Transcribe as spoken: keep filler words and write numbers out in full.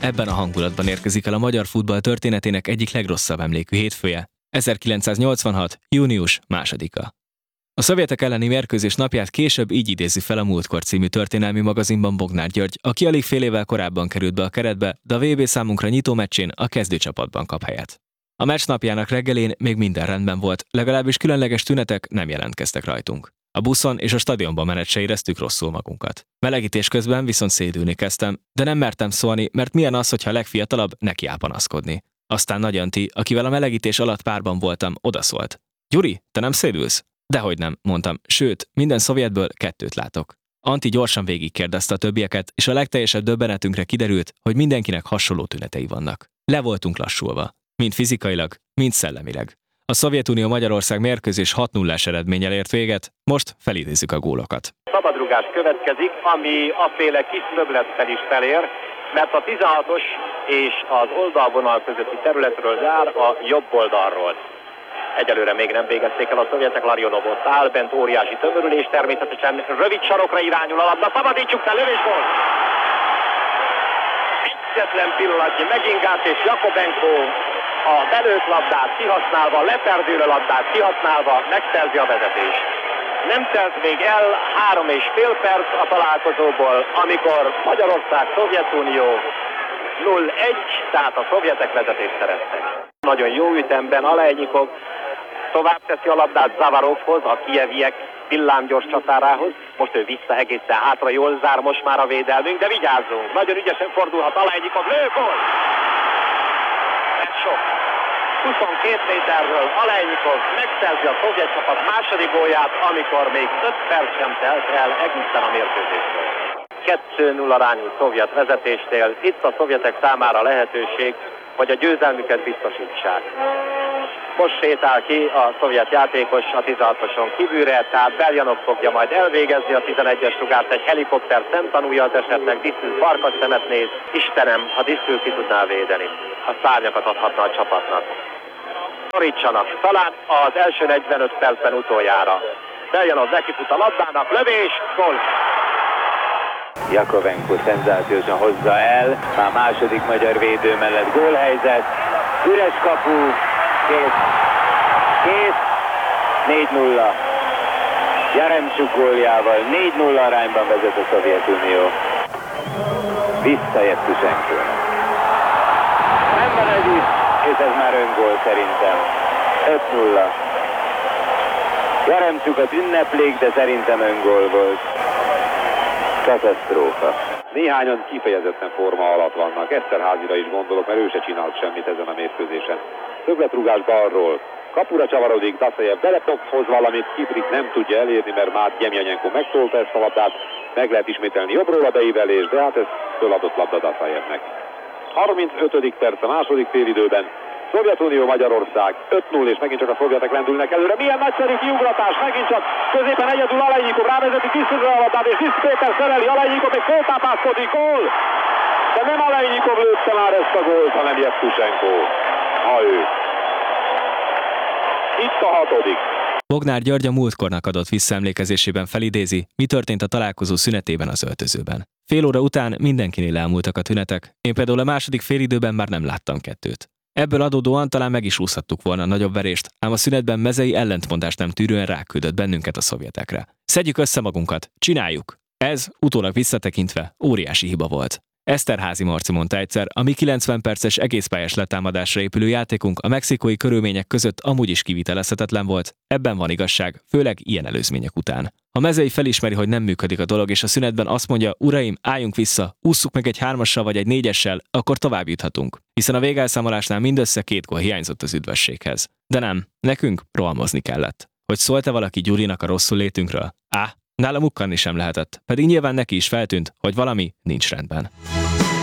Ebben a hangulatban érkezik el a magyar futball történetének egyik legrosszabb emlékű hétfője, ezerkilencszáznyolcvanhat. június másodika. A szovjetek elleni mérkőzés napját később így idézi fel a Múltkor című történelmi magazinban Bognár György, aki alig fél évvel korábban került be a keretbe, de a vé bé számunkra nyitó meccsén a kezdőcsapatban kap helyet. A meccs napjának reggelén még minden rendben volt, legalábbis különleges tünetek nem jelentkeztek rajtunk. A buszon és a stadionban menet se éreztük rosszul magunkat. Melegítés közben viszont szédülni kezdtem, de nem mertem szólni, mert milyen az, hogyha a legfiatalabb nekiáll panaszkodni. Aztán Nagy Antti, akivel a melegítés alatt párban voltam, odaszólt. Gyuri, te nem szédülsz? Dehogy nem, mondtam, sőt, minden szovjetből kettőt látok. Antti gyorsan végigkérdezte a többieket, és a legteljesebb döbbenetünkre kiderült, hogy mindenkinek hasonló tünetei vannak. Le voltunk lassulva, mind fizikailag, mind szellemileg. A Szovjetunió Magyarország mérkőzés hat nullás eredménnyel ért véget, most felidézzük a gólokat. Szabadrugás következik, ami aféle kis többlettel is felér, mert a tizenhatos és az oldalvonal közötti területről jár a jobb oldalról. Egyelőre még nem végezték el a szovjetek, Larionov ott áll, bent óriási tömörülés, természetesen rövid sarokra irányul a labda, szabadítsuk fel, lövésgól! Egyetlen pillanatnyi megingás, és Jakobenko a belőtt labdát kihasználva, leperdülő labdát kihasználva megszerzi a vezetést. Nem telt még el három és fél perc a találkozóból, amikor Magyarország, Szovjetunió nulla egy, tehát a szovjetek vezetést szereztek. Nagyon jó ütemben Alejnyikov tovább teszi a labdát Zavarovhoz, a kijeviek villámgyors csatárához. Most ő vissza egészen hátra, jól zár most már a védelmünk, de vigyázzunk, nagyon ügyesen fordulhat Alejnyikov, lő, gól! Ez sok. huszonkét méterről Alejnyikov megszerzi a szovjet csapat második gólját, amikor még öt perc sem telt el egészen a mérkőzésről. kettő null arányú szovjet vezetésnél itt a szovjetek számára lehetőség, hogy a győzelmüket biztosítsák. Most sétál ki a szovjet játékos a tizenhatoson kívülre, tehát Beljanov fogja majd elvégezni a tizenegyes rugást, egy helikopter szemtanúja az esetnek, Disztül farkas szemet néz. Istenem, ha Disztül ki tudná védeni, a szárnyakat adhatna a csapatnak. Szorítsanak, talán az első negyvenöt percben utoljára. Beljanov nekifut a labdának, lövés, gól! Jakobenko szenzációsan hozza el, már második magyar védő mellett gólhelyzet, üres kapu, kész, kész, négy nulla. Jaremcsuk góljával négy nulla arányban vezet a Szovjetunió. Visszajött Tusenkónak. Nem van ez is, és ez már öngól szerintem. öt nulla. Jaremcsukat ünneplik, de szerintem öngól volt. Katasztrófa. Néhányan kifejezetten forma alatt vannak. Eszterházira is gondolok, mert ő se csinált semmit ezen a mérkőzésen. Többletrugás balról. Kapura csavarodik, Daszajev belepokhoz valamit, Kibrik nem tudja elérni, mert már Gyemjanenko megtolta ezt a labdát. Meg lehet ismételni jobbról a beívelés, de hát ez föladott labda Daszajevnek. harmincötödik perc a második félidőben. Szovjetunió Magyarország öt null, és megint csak a szovjetek lendülnek előre. Milyen nagyszerű kiugratás, megint csak középen egyedül Alejnyikov rávezeti Disztülre a labdát, és Disztül Péter szereli, Alejnyikov még föltápászkodik, gól! De nem Alejnyikov lőtte már ezt a gólt, hanem Jevtusenko. Ha ő. Itt a hatodik. Bognár György a múltkornak adott visszaemlékezésében felidézi, mi történt a találkozó szünetében az öltözőben. Fél óra után mindenkinél elmúltak a tünetek, én például a második félidőben már nem láttam kettőt. Ebből adódóan talán meg is úszhattuk volna a nagyobb verést, ám a szünetben mezei ellentmondást nem tűrően ráküldött bennünket a szovjetekre. Szedjük össze magunkat, csináljuk! Ez, utólag visszatekintve, óriási hiba volt. Eszterházy Marci mondta egyszer, a mi kilencven perces egészpályás letámadásra épülő játékunk a mexikói körülmények között amúgy is kivitelezhetetlen volt, ebben van igazság, főleg ilyen előzmények után. Ha Mezei felismeri, hogy nem működik a dolog, és a szünetben azt mondja, uraim, álljunk vissza, ússzuk meg egy hármassal vagy egy négyessel, akkor tovább juthatunk. Hiszen a végelszámolásnál mindössze két gól hiányzott az üdvösséghez. De nem, nekünk rohamozni kellett. Hogy szólt-e valaki Gyurinak a rosszul létünkről? Á, nála mukkanni sem lehetett, pedig nyilván neki is feltűnt, hogy valami nincs rendben.